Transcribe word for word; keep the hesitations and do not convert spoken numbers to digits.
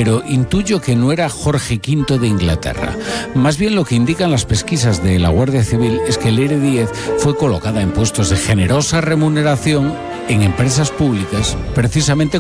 pero intuyo que no era Jorge quinto de Inglaterra. Más bien lo que indican las pesquisas de la Guardia Civil es que Leire Díez fue colocada en puestos de generosa remuneración en empresas públicas precisamente